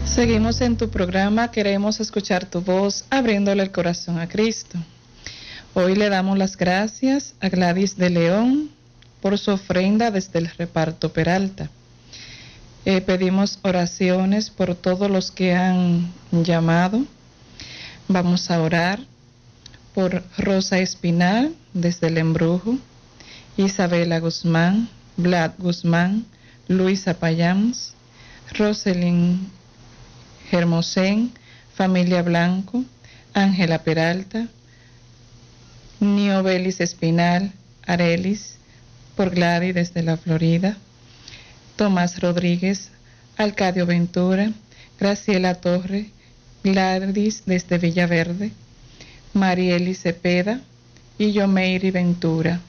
Seguimos en tu programa, queremos escuchar tu voz, abriéndole el corazón a Cristo. Hoy le damos las gracias a Gladys de León por su ofrenda desde el reparto Peralta. Pedimos oraciones por todos los que han llamado. Vamos a orar por Rosa Espinal desde el Embrujo, Isabela Guzmán, Vlad Guzmán, Luisa Payams, Roselyn Hermosén, familia Blanco, Ángela Peralta, Niobelis Espinal, Arelis, por Gladys desde la Florida, Tomás Rodríguez, Alcadio Ventura, Graciela Torre, Gladys desde Villaverde, Marieli Cepeda y Yomeiri Ventura.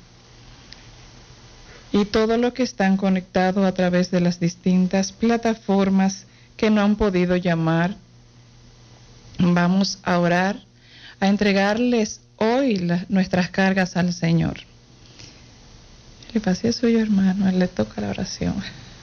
Y todos los que están conectados a través de las distintas plataformas que no han podido llamar, vamos a orar, a entregarles hoy nuestras cargas al Señor. Le pasé a suyo, hermano, a él le toca la oración.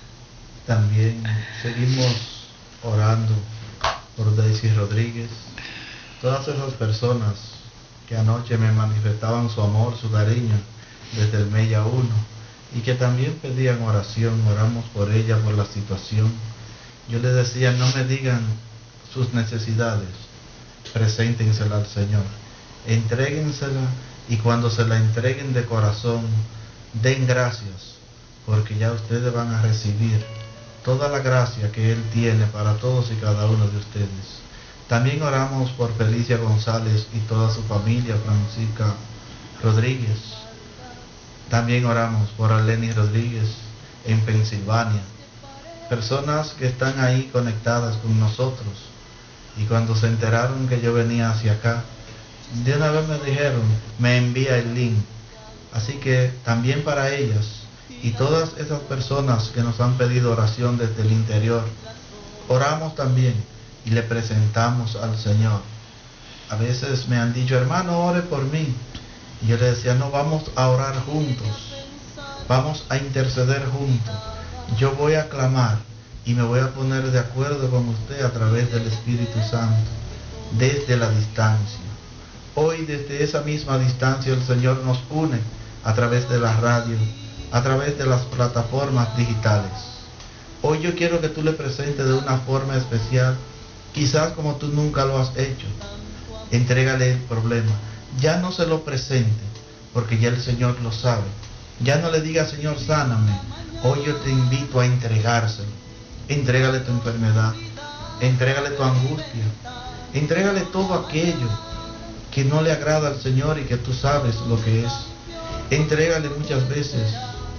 También seguimos orando por Daisy Rodríguez, todas esas personas que anoche me manifestaban su amor, su cariño desde el Mella 1 y que también pedían oración. Oramos por ella, por la situación. Yo les decía, no me digan sus necesidades, preséntensela al Señor, entréguensela, y cuando se la entreguen de corazón, den gracias, porque ya ustedes van a recibir toda la gracia que Él tiene para todos y cada uno de ustedes. También oramos por Felicia González y toda su familia, Francisca Rodríguez. También oramos por Aleni Rodríguez en Pensilvania. Personas que están ahí conectadas con nosotros, y cuando se enteraron que yo venía hacia acá, de una vez me dijeron, me envía el link. Así que también para ellas y todas esas personas que nos han pedido oración desde el interior, oramos también y le presentamos al Señor. A veces me han dicho, hermano, ore por mí. Y yo le decía, no, vamos a orar juntos, vamos a interceder juntos. Yo voy a clamar y me voy a poner de acuerdo con usted a través del Espíritu Santo, desde la distancia. Hoy desde esa misma distancia el Señor nos une a través de la radio, a través de las plataformas digitales. Hoy yo quiero que tú le presentes de una forma especial, quizás como tú nunca lo has hecho. Entrégale el problema. Ya no se lo presente, porque ya el Señor lo sabe. Ya no le diga, Señor, sáname. Hoy yo te invito a entregárselo. Entrégale tu enfermedad, entrégale tu angustia, entrégale todo aquello que no le agrada al Señor y que tú sabes lo que es. Entrégale muchas veces.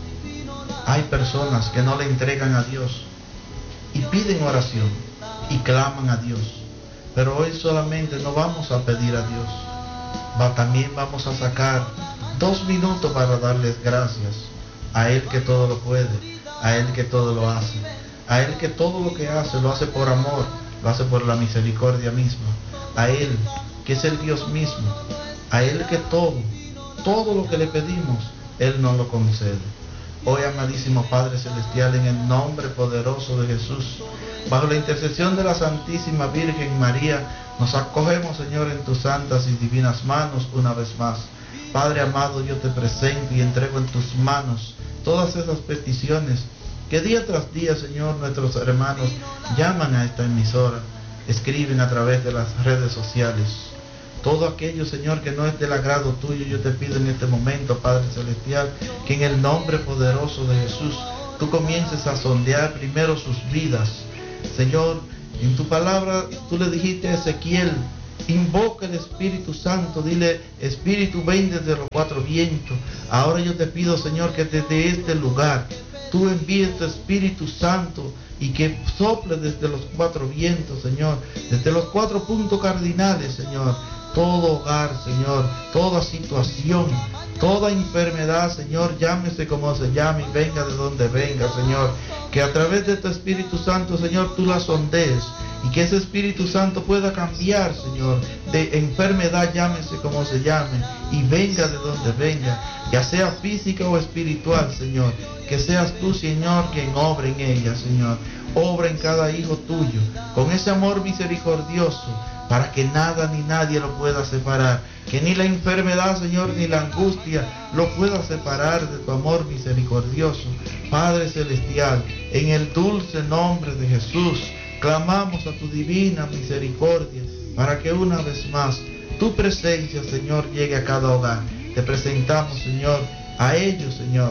Hay personas que no le entregan a Dios y piden oración y claman a Dios, pero hoy solamente no vamos a pedir a Dios, también vamos a sacar 2 minutos para darles gracias a Él que todo lo puede, a Él que todo lo hace, a Él que todo lo que hace lo hace por amor, lo hace por la misericordia misma, a Él que es el Dios mismo, a Él que todo lo que le pedimos, Él nos lo concede. Hoy, amadísimo Padre Celestial, en el nombre poderoso de Jesús, bajo la intercesión de la Santísima Virgen María, nos acogemos, Señor, en tus santas y divinas manos una vez más. Padre amado, yo te presento y entrego en tus manos todas esas peticiones que día tras día, Señor, nuestros hermanos llaman a esta emisora, escriben a través de las redes sociales. Todo aquello, Señor, que no es del agrado tuyo, yo te pido en este momento, Padre Celestial, que en el nombre poderoso de Jesús, tú comiences a sondear primero sus vidas. Señor, en tu palabra, tú le dijiste a Ezequiel, invoca el Espíritu Santo, dile, Espíritu, ven desde los 4 vientos. Ahora yo te pido, Señor, que desde este lugar, tú envíes tu Espíritu Santo y que sople desde los 4 vientos, Señor, desde los 4 puntos cardinales, Señor. Todo hogar, Señor, toda situación, toda enfermedad, Señor, llámese como se llame y venga de donde venga, Señor. Que a través de tu Espíritu Santo, Señor, tú la sondees y que ese Espíritu Santo pueda cambiar, Señor, de enfermedad, llámese como se llame, y venga de donde venga, ya sea física o espiritual, Señor. Que seas tú, Señor, quien obre en ella, Señor. Obra en cada hijo tuyo, con ese amor misericordioso, para que nada ni nadie lo pueda separar, que ni la enfermedad, Señor, ni la angustia lo pueda separar de tu amor misericordioso. Padre Celestial, en el dulce nombre de Jesús, clamamos a tu divina misericordia, para que una vez más tu presencia, Señor, llegue a cada hogar. Te presentamos, Señor, a ellos, Señor,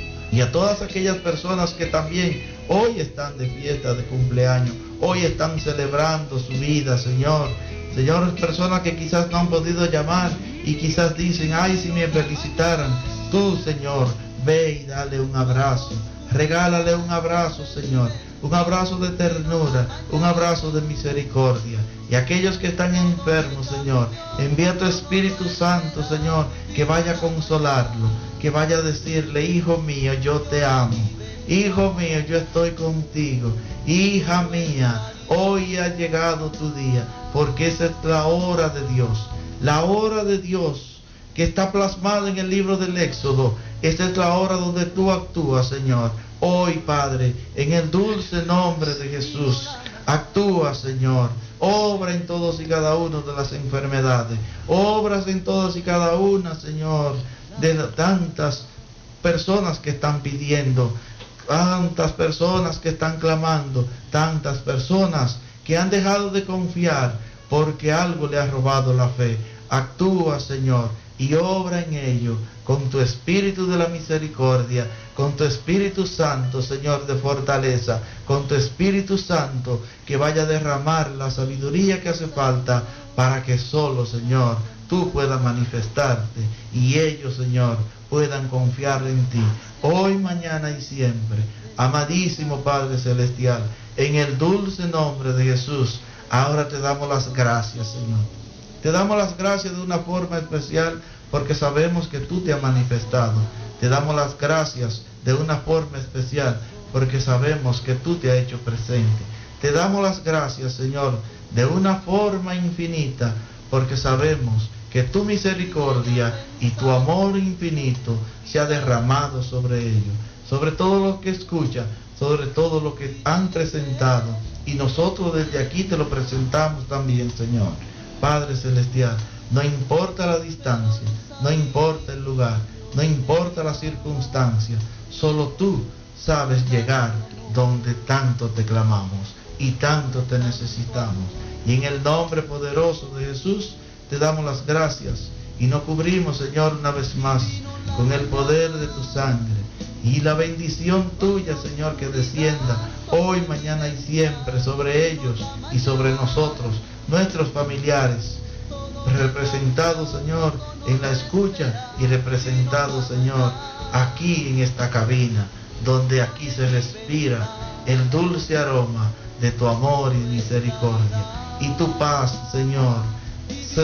y a todas aquellas personas que también hoy están de fiesta de cumpleaños, hoy están celebrando su vida, Señor. Señor, personas que quizás no han podido llamar y quizás dicen, ay, si me felicitaran. Tú, Señor, ve y dale un abrazo. Regálale un abrazo, Señor. Un abrazo de ternura, un abrazo de misericordia. Y aquellos que están enfermos, Señor, envía tu Espíritu Santo, Señor, que vaya a consolarlo, que vaya a decirle, hijo mío, yo te amo. Hijo mío, yo estoy contigo. Hija mía, hoy ha llegado tu día, porque esa es la hora de Dios. La hora de Dios que está plasmada en el libro del Éxodo. Esta es la hora donde tú actúas, Señor. Hoy, Padre, en el dulce nombre de Jesús, actúa, Señor. Obra en todos y cada uno de las enfermedades. Obras en todas y cada una, Señor, de tantas personas que están pidiendo, tantas personas que están clamando, tantas personas que han dejado de confiar porque algo le ha robado la fe. Actúa, Señor, y obra en ello con tu Espíritu de la misericordia, con tu Espíritu Santo, Señor, de fortaleza, con tu Espíritu Santo que vaya a derramar la sabiduría que hace falta para que solo, Señor, tú puedas manifestarte y ellos, Señor, puedan confiar en ti, hoy, mañana y siempre. Amadísimo Padre Celestial, en el dulce nombre de Jesús, ahora te damos las gracias, Señor. Te damos las gracias de una forma especial porque sabemos que tú te has manifestado. Te damos las gracias de una forma especial porque sabemos que tú te has hecho presente. Te damos las gracias, Señor, de una forma infinita porque sabemos que tu misericordia y tu amor infinito se ha derramado sobre ellos, sobre todo los que escuchan, sobre todo los que han presentado, y nosotros desde aquí te lo presentamos también, Señor. Padre Celestial, no importa la distancia, no importa el lugar, no importa la circunstancia, solo tú sabes llegar donde tanto te clamamos y tanto te necesitamos. Y en el nombre poderoso de Jesús te damos las gracias y nos cubrimos, Señor, una vez más con el poder de tu sangre y la bendición tuya, Señor, que descienda hoy, mañana y siempre sobre ellos y sobre nosotros, nuestros familiares, representados, Señor, en la escucha y representados, Señor, aquí en esta cabina, donde aquí se respira el dulce aroma de tu amor y misericordia. Y tu paz, Señor, se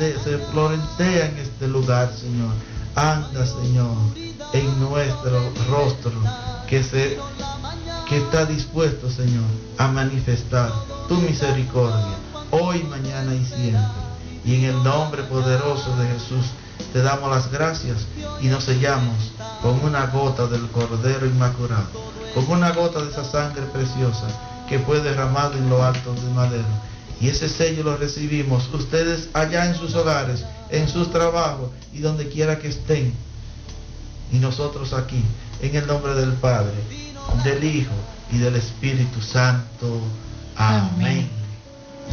florentea en este lugar, Señor. Anda, Señor, en nuestro rostro, que está dispuesto, Señor, a manifestar tu misericordia, hoy, mañana y siempre. Y en el nombre poderoso de Jesús, te damos las gracias y nos sellamos con una gota del Cordero Inmaculado, con una gota de esa sangre preciosa que fue derramada en lo alto del madero. Y ese sello lo recibimos ustedes allá en sus hogares, en sus trabajos y donde quiera que estén. Y nosotros aquí, en el nombre del Padre, del Hijo y del Espíritu Santo. Amén.